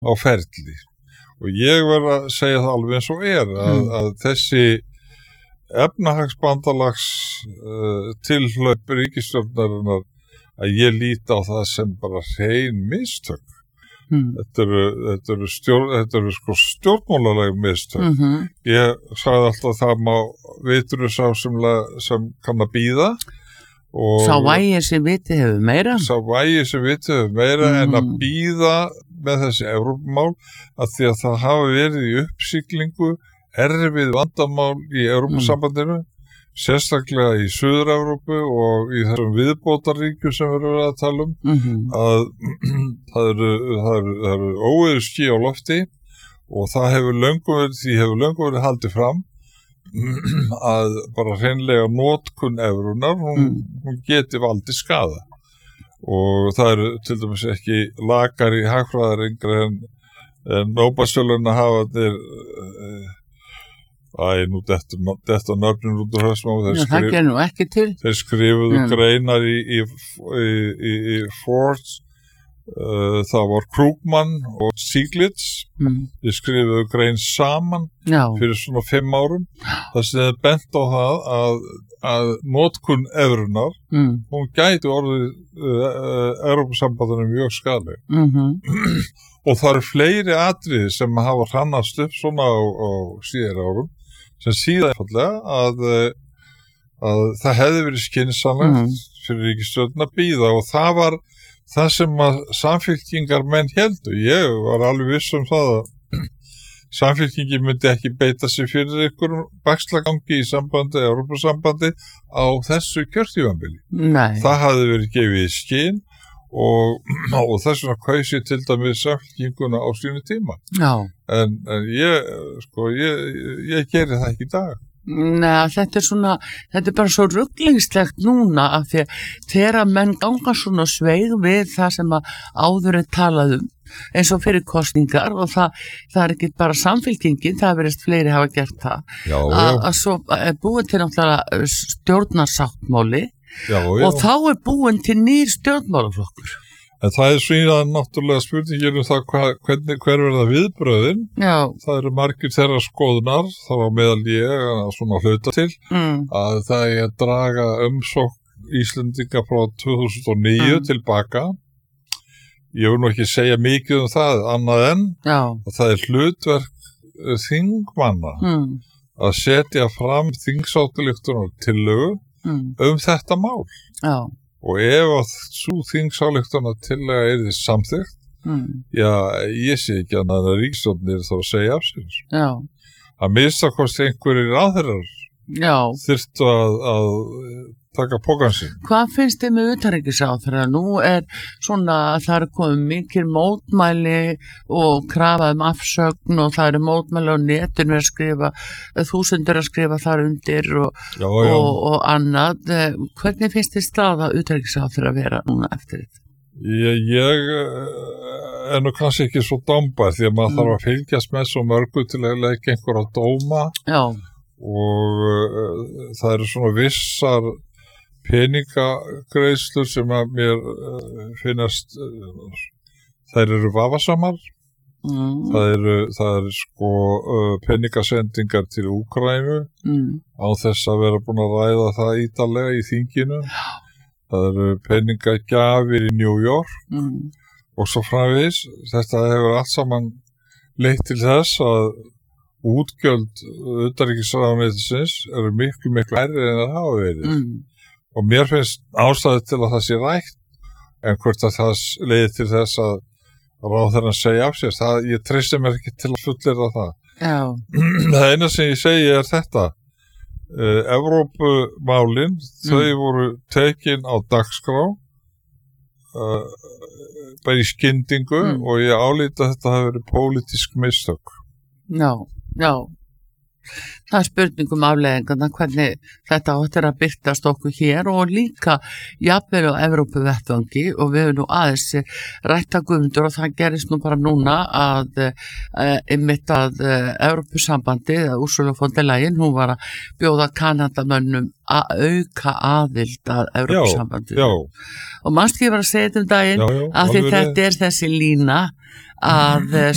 á ferli. Og ég verð að segja það alveg eins og að þessi efnahagsbandalags tilhlaup ríkisstjórnarinnar, að ég líti á það sem bara hrein mistök. Þetta eru sko stjórnmálaleg mistök. Ég sagði alltaf það má vitur sá sem kann að bíða. Sá vægir sem viti hefur meira. En að bíða með þessi Evrópumál, að því að það hafi verið í uppsiglingu erfið vandamál í Evrópusambandinu, sérstaklega í Suður-Evrópu og í þessum viðbótarríkjum sem við erum að tala að það eru óveðursský á lofti og það hefur löngu verið haldið fram að bara hreinlega notkun evrunar, hún geti valdið skaða og það eru til dæmis ekki lakari hagfræðingar en Nóbelsverðlauna hafarnir nú þetta nöfnum út úr höfsmá þeir skrifuðu greinar í Ford það var Krugman og Stiglitz þeir skrifuðu grein saman fyrir svona 5 árum þar sem þeir bent á það að notkun evrunar hún gæti orðið Evrópusambandinu mjög skaðleg og það eru fleiri atriði sem hafa hrannast upp svona á síðari árum sem síðan einfallega að það hefði verið skynsamlegt fyrir ríkisstjórnin að bíða og það var það sem að samfylkingar menn héldu. Ég var alveg viss það að samfylkingin myndi ekki beita sig fyrir einhverjum bakslagangi í Evrópusambandi á þessu kjörtímabili. Það hafði verið gefið í skyn og þess vegna kaus ég til dæmis samfylkinguna á sínu tíma. En ég geri það ekki í dag. Nei, þetta er bara svo ruglingslegt núna af því að þegar menn ganga svona sveig við það sem að áður talað eins og fyrir kosningar og það er ekki bara samfylkingin, það verðist fleiri hafa gert það að svo er búin til náttúrulega stjórnarsáttmáli og þá er búin til nýr stjórnmálaflokkur. En það síðan náttúrulega spurningir það hver verða viðbröðin. Það eru margir þeirra skoðunar, það var meðal ég að svona hluta til, að það er að draga umsókn Íslendinga frá 2009 tilbaka. Ég vil nú ekki segja mikið það, annað en að það er hlutverk þingmanna að setja fram þingsályktunar tillögu þetta mál. Og ef að sú þingsályktunar tillaga yrði samþykkt, ég sé ekki annað en að ríkisstjórnin þá að segja af sér. Að minnstakosti einhverjir ráðherrar þyrftu að taka pokann sinn. Hvað finnst þið með utanríkisráðherra? Nú er svona að það er komið mikil mótmæli og krafað afsögn og það eru mótmæli á netinu að skrifa, þúsundir að skrifa þar undir og annað. Hvernig finnst þið staða utanríkisráðherra að vera núna eftir þetta? Ég er nú kannski ekki svo dambær því að maður þarf að fylgjast með svo mörgu til að leggja einhverja dóma og það eru svona vissar peningagreiðslur sem að mér finnast þær eru vafasamar það eru sko peningasendingar til Úkraínu á þess að vera búin að ræða það ítarlega í þinginu það eru peningagjafir í New York og svo framvegis þetta hefur allt saman leitt til þess að útgjöld utanríkisráðuneytisins eru miklu hærri en það hafa verið og mér finnst ástæðu til að það sé rætt en hvort að það leiði til þess að ráðherrann segja af sér ég treysti mér ekki til að fullyrða það það eina sem ég segi er þetta Evrópumálin þau voru tekin á dagskrá bara í skyndingu og ég álíti að þetta hafi verið pólitísk mistök það er spurningum afleiðingarna hvernig þetta áttir að byrtast okkur hér og líka jafnvel á Evrópuvettvangi og við höfum nú aðeins rætta Guðmundur og það gerist nú bara núna að einmitt að Evrópusambandið að Ursula von der Leyen hún var að bjóða Kanadamönnum að auka aðild að Evrópusambandið og mannst ég var að segja þetta daginn að því þetta er þessi lína að